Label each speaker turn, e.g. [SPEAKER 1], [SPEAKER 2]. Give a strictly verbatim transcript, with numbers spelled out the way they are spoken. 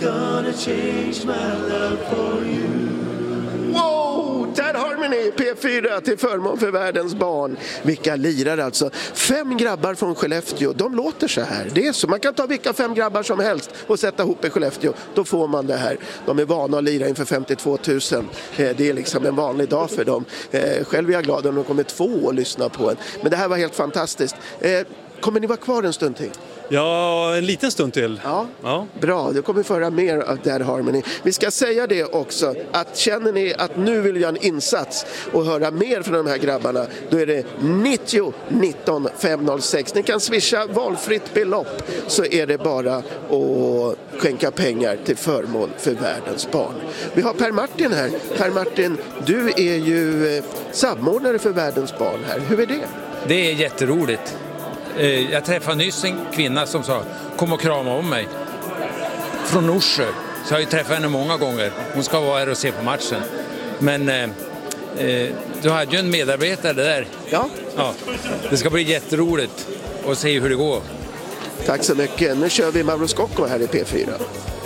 [SPEAKER 1] gonna change my love for you.
[SPEAKER 2] Wow, Tad Harmony, P fyra till förmån för världens barn. Vilka lirar alltså. Fem grabbar från Skellefteå, de låter så här. Det är så, man kan ta vilka fem grabbar som helst och sätta ihop i Skellefteå. Då får man det här. De är vana att lira inför femtiotvå tusen. Det är liksom en vanlig dag för dem. Själv är jag glad om de kommer två och lyssna på en. Men det här var helt fantastiskt. Kommer ni vara kvar en stund till?
[SPEAKER 3] Ja, en liten stund till.
[SPEAKER 2] Ja, ja. Bra. Du kommer föra mer av Tad Harmony. Vi ska säga det också, att känner ni att nu vill jag en insats och höra mer från de här grabbarna, då är det nittio nitton femhundrasex. Ni kan swisha valfritt belopp, så är det bara att skänka pengar till förmån för världens barn. Vi har Per Martin här. Per Martin, du är ju samordnare för världens barn här. Hur är det?
[SPEAKER 4] Det är jätteroligt. Jag träffade nyss en kvinna som sa, kom och krama om mig. Från Norsjö. Så jag har ju träffat henne många gånger. Hon ska vara här och se på matchen. Men eh, du hade ju en medarbetare där.
[SPEAKER 2] Ja.
[SPEAKER 4] Ja. Det ska bli jätteroligt att se hur det går.
[SPEAKER 2] Tack så mycket. Nu kör vi Mauro Scocco här i P fyra.